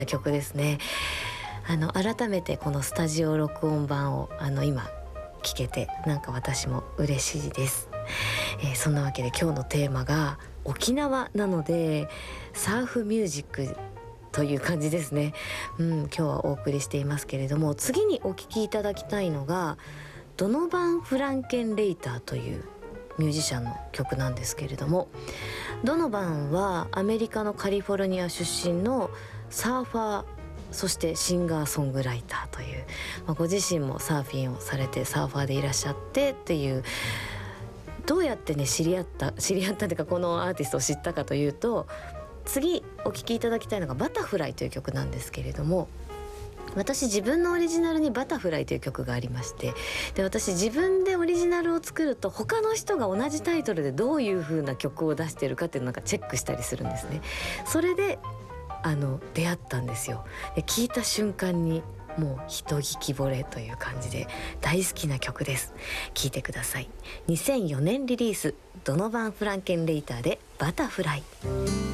曲ですね。改めてこのスタジオ録音版を今聞けてなんか私も嬉しいです。そんなわけで今日のテーマが沖縄なのでサーフミュージックという感じですね。今日はお送りしていますけれども、次にお聴きいただきたいのがドノバン・フランケンレイターというミュージシャンの曲なんですけれども、ドノバンはアメリカのカリフォルニア出身のサーファー、そしてシンガーソングライターという、ご自身もサーフィンをされてサーファーでいらっしゃってっていう、どうやってね知り合ったというかこのアーティストを知ったかというと、次お聴きいただきたいのがバタフライという曲なんですけれども、私自分のオリジナルにバタフライという曲がありまして、で私自分でオリジナルを作ると他の人が同じタイトルでどういう風な曲を出してるかっていうのをなんかチェックしたりするんですね。それで出会ったんですよ。で聞いた瞬間にもう一聞き惚れという感じで大好きな曲です。聴いてください。2004年リリース、ドノバン・フランケンレイターでバタフライ。